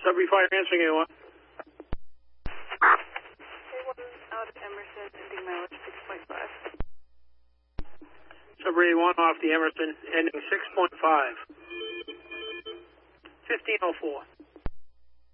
Sudbury Fire answering anyone. Out of Emerson, ending mileage 6.5. Sudbury 1 off the Emerson, ending 6.5. 1504.